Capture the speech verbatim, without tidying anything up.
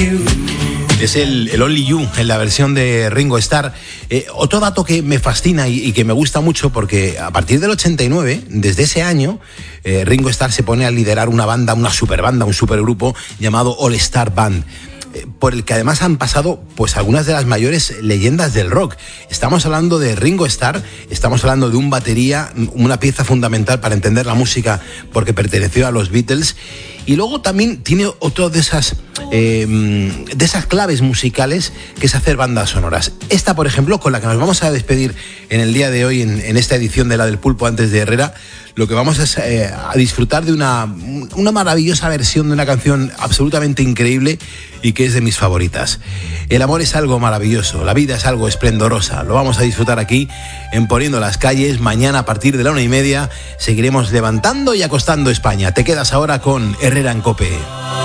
Es el, el Only You, en la versión de Ringo Starr. Eh, otro dato que me fascina y, y que me gusta mucho, porque a partir del ochenta y nueve, desde ese año, eh, Ringo Starr se pone a liderar una banda, una superbanda, un supergrupo llamado All Star Band, por el que además han pasado pues algunas de las mayores leyendas del rock. Estamos hablando de Ringo Starr, estamos hablando de un batería, una pieza fundamental para entender la música porque perteneció a los Beatles, y luego también tiene otro de esas eh, de esas claves musicales que es hacer bandas sonoras. Esta, por ejemplo, con la que nos vamos a despedir en el día de hoy, en, en esta edición de La del Pulpo antes de Herrera, lo que vamos es eh, a disfrutar de una, una maravillosa versión de una canción absolutamente increíble y que es de mis favoritas. El amor es algo maravilloso, la vida es algo esplendorosa. Lo vamos a disfrutar aquí en Poniendo las Calles. Mañana a partir de la una y media seguiremos levantando y acostando España. Te quedas ahora con Herrera en COPE.